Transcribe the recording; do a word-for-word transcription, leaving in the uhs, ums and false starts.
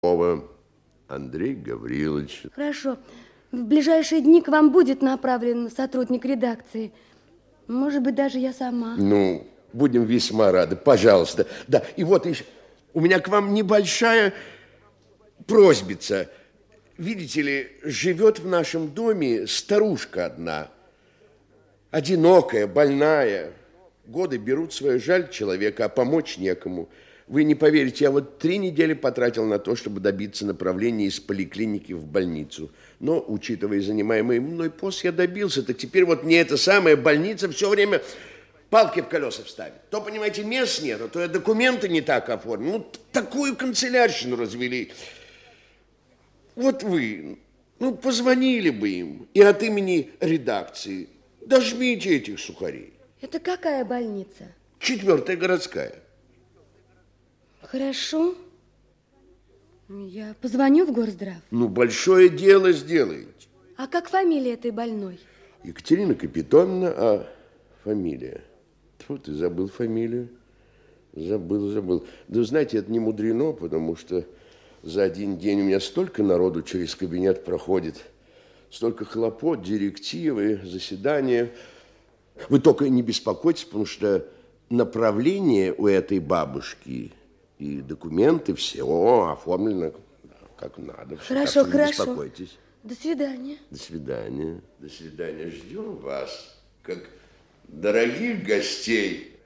Ова Андрей Гаврилович. Хорошо. В ближайшие дни к вам будет направлен сотрудник редакции. Может быть, даже я сама. Ну, будем весьма рады. Пожалуйста. Да, и вот еще у меня к вам небольшая просьбица. Видите ли, живет в нашем доме старушка одна. Одинокая, больная. Годы берут свое, жаль человека, а помочь некому. Вы не поверите, я вот три недели потратил на то, чтобы добиться направления из поликлиники в больницу. Но, учитывая занимаемый мной пост, я добился. Так теперь вот мне эта самая больница все время палки в колеса вставит. То, понимаете, мест нет, то я документы не так оформил. Ну, такую канцелярщину развели. Вот вы, ну, позвонили бы им и от имени редакции дожмите этих сухарей. Это какая больница? Четвертая городская. Хорошо. Я позвоню в Горздрав. Ну, большое дело сделаете. А как фамилия этой больной? Екатерина Капитоновна, а фамилия? Тьфу, ты забыл фамилию. Забыл, забыл. Да, знаете, это не мудрено, потому что за один день у меня столько народу через кабинет проходит. Столько хлопот, директивы, заседания. Вы только не беспокойтесь, потому что направление у этой бабушки и документы все оформлено как надо. Хорошо, так, хорошо. Не беспокойтесь. До свидания. До свидания. До свидания. Ждем вас, как дорогих гостей.